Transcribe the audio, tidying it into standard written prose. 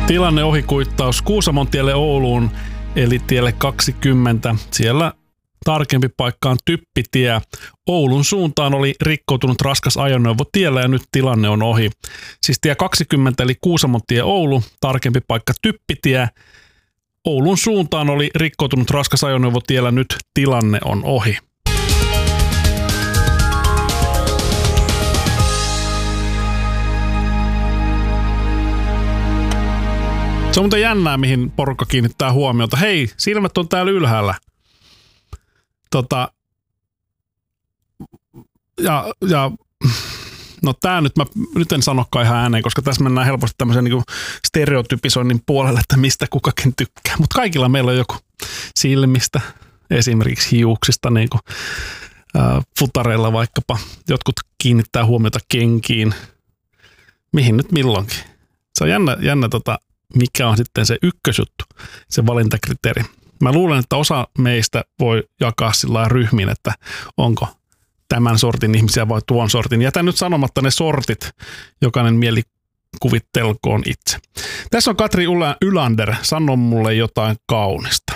Tilanne ohikuittaus Kuusamontielle Ouluun, eli tielle 20. Siellä tarkempi paikka on Typpitie. Oulun suuntaan oli rikkoutunut raskas ajoneuvo tiellä ja nyt tilanne on ohi. Siis tie 20 eli Kuusamontie Oulu, tarkempi paikka Typpitie. Oulun suuntaan oli rikkoutunut raskas ajoneuvo tiellä, nyt tilanne on ohi. Se on muuten jännää, mihin porukka kiinnittää huomiota. Hei, silmät on täällä ylhäällä. No tää nyt en sanokaan ihan ääneen, koska tässä mennään helposti tämmöisen niin stereotypisoinnin puolelle, että mistä kukakin tykkää. Mutta kaikilla meillä on joku silmistä, esimerkiksi hiuksista, niin kuin futareilla vaikkapa. Jotkut kiinnittää huomiota kenkiin. Mihin nyt milloinkin. Se on jännä mikä on sitten se ykkösjuttu, se valintakriteeri. Mä luulen, että osa meistä voi jakaa sillä ryhmiin, että onko tämän sortin ihmisiä vai tuon sortin. Jätän nyt sanomatta ne sortit, jokainen mielikuvittelkoon itse. Tässä on Katri Ylander, sano mulle jotain kaunista.